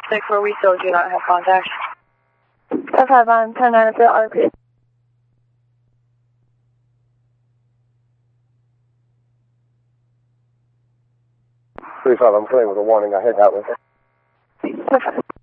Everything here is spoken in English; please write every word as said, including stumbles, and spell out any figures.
six four, we still do not have contact. ten five on ten nine for R P. three five, I'm playing with a warning. I head out with it. ten five.